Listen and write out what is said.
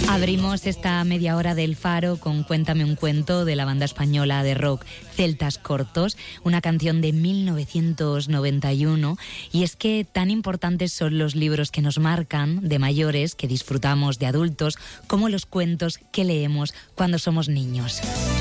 Abrimos esta media hora del Faro con Cuéntame un cuento de la banda española de rock Celtas Cortos, una canción de 1991. Y es que tan importantes son los libros que nos marcan de mayores, que disfrutamos de adultos, como los cuentos que leemos cuando somos niños.